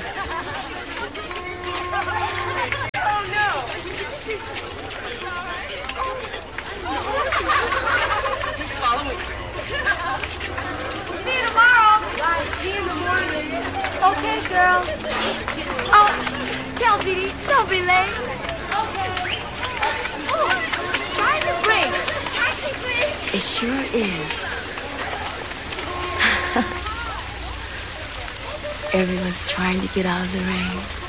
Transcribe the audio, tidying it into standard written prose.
Oh no! Please follow me. We'll see you tomorrow. Right, see you in the morning. Okay, girl. Oh, tell Petey, don't be late. Okay. Oh, it's trying to break. It sure is. Everyone's trying to get out of the rain.